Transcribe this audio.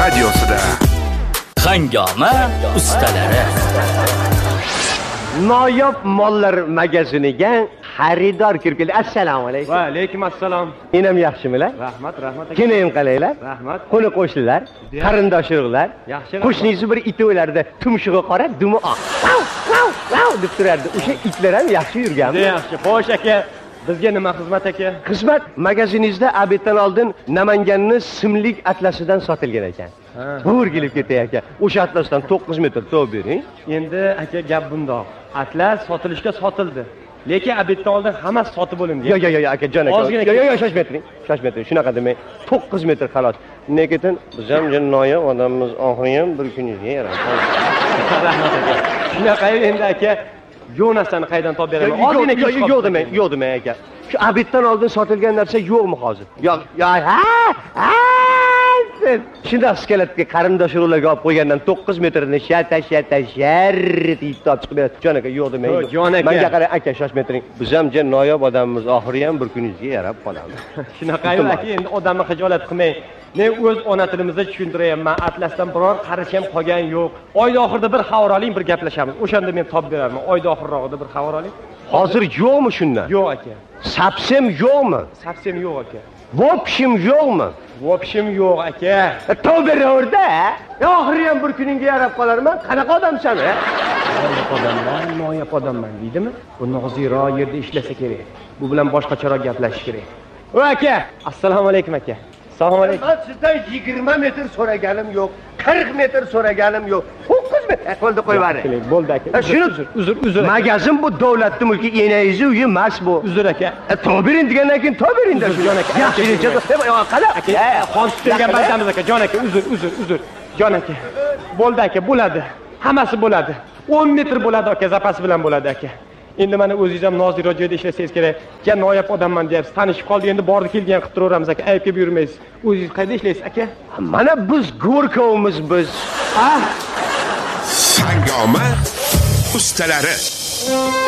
radiosida. Hangoma ustalari. Noyob mollar magaziniga xaridor kirib keldi. Assalomu alaykum. Va alaykum assalom. Menam yaxshimilar? Rahmat. Keyin qalaylar? Rahmat. Qo'ni qo'shnilar, qarindosh urug'lar. Yaxshi. Qo'shningiz bir it o'lardi, tumshug'i qora, dumi oq. Vav deb turardi. O'sha itlar ham yaxshi yurganmi? Yaxshi. Xo'sh aka, bizga nima xizmat aka? Xizmat magaziningizda abetdan oldin Namanganni simlik atlasidan sotilgan ekan. Bo'rgilib ketay aka. O'sha atlasdan 9 metr to'p bering. Endi aka gap bundoq. Atlas sotilishga sotildi. Lekin abetdan oldin hammasi sotib bo'lingan. Yo aka, jon aka. Yo, shoshmetring. Shunaqa demang. 9 metr xolos. Lekin biz ham noyob odamimiz, oxiri ham bir kuningizga yarab. Rahmat aka. Shunaqa endi aka, Jonasdan qaydan topib beraman? Yo'q demang aka. Shu abetdan oldin sotilgan narsa yo'qmi hozir? Yo'q. Shunday skalatga qarindosh urug'larga olib qo'ygandan 9 metrni shata sharrit yeb chiqib beradi. Jon aka, yo'q demang. Jon aka. Menga qarang aka, shoshmetring. Biz ham noyob odamimiz, oxiri ham bir kuningizga yarab qolamiz. Shunaqaymi aka, endi odamni xijolat qilmang. Men o'z ona tilimizda tushuntirayapman. Atlasdan biror qarish ham qolgan yo'q. Oyda oxirida bir xabar oling, bir gaplashamiz. O'shanda men topib berarman. Oyda oxirrog'ida bir xabar oling. Hozir yo'qmi shundan? Yo'q aka. Sapsem yo'qmi? Sapsem yo'q aka. Vopshim yo'qmi? Vopshim yo'q aka. Tavberaverda. Oxiri ham bir kuningga yarab qolarman. Qanaqa odamsan, ha? Noyob odamman deydimi? Bu noziro yerda ishlasa kerak. Bu bilan boshqacharoq gaplashish kerak. O aka, assalomu alaykum aka. Assalomu alaykum. Men sizdan 20 metr so'raganim yo'q, 40 metr so'raganim yo'q. 9 metr qo'lda qo'yib yuboring. Bo'ldi aka. Shuni uzr. Magazin bu davlatning mulki, enangizni uyi emas bu. Uzr aka. To'biring degandan keyin to'biring-da shu jon aka. Yaxshi qala. Xon tutgan bandamiz aka. Jon aka, uzr. Jon aka. Bo'ldi aka, bo'ladi. Hammasi bo'ladi. 10 metr bo'ladi aka, zapasi bilan bo'ladi aka. Endi mana o'zingiz ham noziro joyda ishlasangiz kerak. Jan noyob odamman deyapsiz. Tanishib qoldik, endi bordi kelgan qilib turaveramiz aka. Aybga buyurmaysiz. O'zingiz qayerda ishlaysiz aka? Mana biz Go'rkovmiz biz. Hangoma ustalari.